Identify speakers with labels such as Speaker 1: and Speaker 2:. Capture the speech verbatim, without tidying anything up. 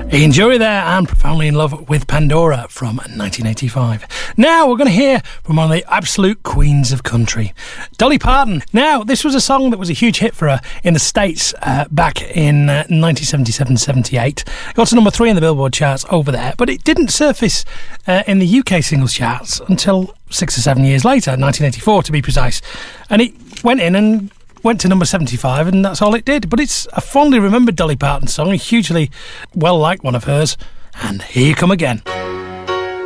Speaker 1: Ian Jury there, and Profoundly in Love with Pandora from nineteen eighty-five. Now we're going to hear from one of the absolute queens of country, Dolly Parton. Now, this was a song that was a huge hit for her in the States uh, back in uh, nineteen seventy-seven seventy-eight. Got to number three in the Billboard charts over there, but it didn't surface uh, in the U K singles charts until six or seven years later, nineteen eighty-four to be precise. And it went in and went to number seventy-five, and that's all it did. But it's a fondly remembered Dolly Parton song, a hugely well-liked one of hers. And Here You Come Again.